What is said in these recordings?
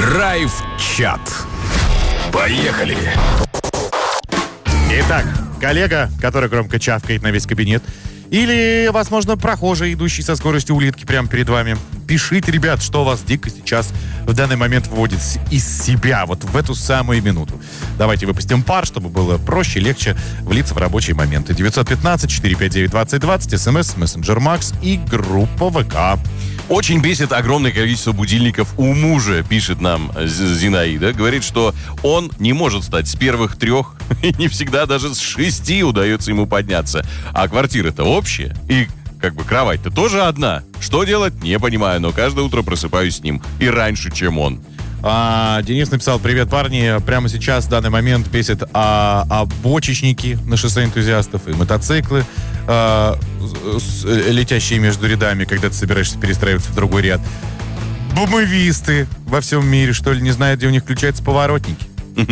Драйв-чат. Поехали! Итак, коллега, который громко чавкает на весь кабинет, или, возможно, прохожий, идущий со скоростью улитки прямо перед вами. Пишите, ребят, что вас дико сейчас в данный момент выводит из себя, вот в эту самую минуту. Давайте выпустим пар, чтобы было проще, легче влиться в рабочие моменты. 915-459-2020, смс, мессенджер Макс и группа ВК. Очень бесит огромное количество будильников у мужа, пишет нам Зинаида. Говорит, что он не может стать с первых 3, и не всегда даже с 6 удается ему подняться. А квартира-то общая, и кровать-то тоже одна. Что делать, не понимаю, но каждое утро просыпаюсь с ним. И раньше, чем он. Денис написал: привет, парни. Прямо сейчас, в данный момент, бесит бочечники на шоссе энтузиастов и мотоциклы, летящие между рядами, когда ты собираешься перестраиваться в другой ряд. Бумовисты во всем мире, что ли, не знают, где у них включаются поворотники.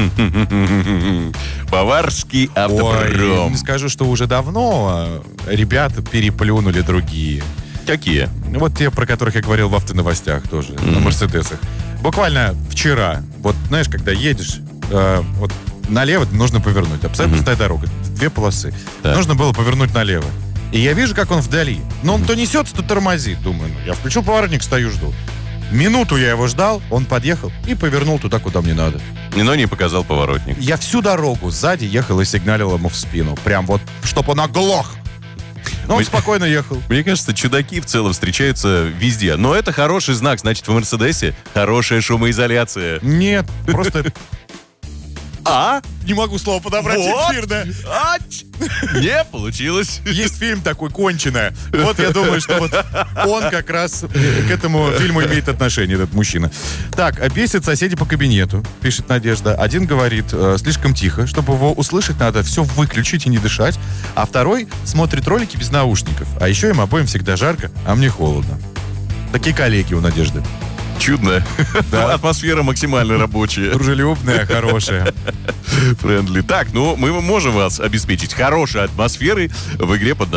Баварский автопром. Ой, не скажу, что уже давно ребята переплюнули другие. Какие? Вот те, про которых я говорил в автоновостях тоже, на Мерседесах. Буквально вчера, вот знаешь, когда едешь, вот налево нужно повернуть. Абсолютно пустая дорога, 2 полосы. Так. Нужно было повернуть налево. И я вижу, как он вдали. Но он то несется, то тормозит. Думаю, я включил поворотник, стою, жду. Минуту я его ждал, он подъехал и повернул туда, куда мне надо. Но не показал поворотник. Я всю дорогу сзади ехал и сигналил ему в спину. Прям вот, чтоб он оглох. Но он спокойно ехал. Мне кажется, чудаки в целом встречаются везде. Но это хороший знак. Значит, в Мерседесе хорошая шумоизоляция. Нет, просто... Не могу слово подобрать эфирное. Не получилось. Есть фильм такой «Конченая». Вот я думаю, что вот он как раз к этому фильму имеет отношение, этот мужчина. Так, бесит соседи по кабинету, пишет Надежда. Один говорит, слишком тихо, чтобы его услышать, надо все выключить и не дышать. А второй смотрит ролики без наушников. А еще им обоим всегда жарко, а мне холодно. Такие коллеги у Надежды. Чудно. Да. Атмосфера максимально рабочая. Дружелюбная, хорошая. Френдли. Так, мы можем вас обеспечить хорошей атмосферой в игре под